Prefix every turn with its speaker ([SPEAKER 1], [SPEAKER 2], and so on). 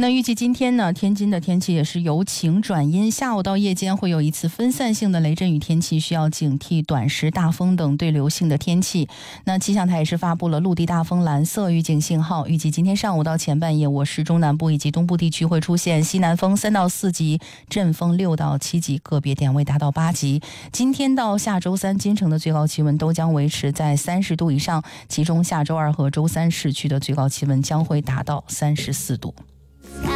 [SPEAKER 1] 那预计今天呢，天津的天气也是由晴转阴，下午到夜间会有一次分散性的雷阵雨天气，需要警惕短时大风等对流性的天气。那气象台也是发布了陆地大风蓝色预警信号，预计今天上午到前半夜，我市中南部以及东部地区会出现西南风3到4级，阵风6到7级，个别点位达到8级。今天到下周三，京城的最高气温都将维持在30度以上，其中下周2和周3市区的最高气温将会达到34度。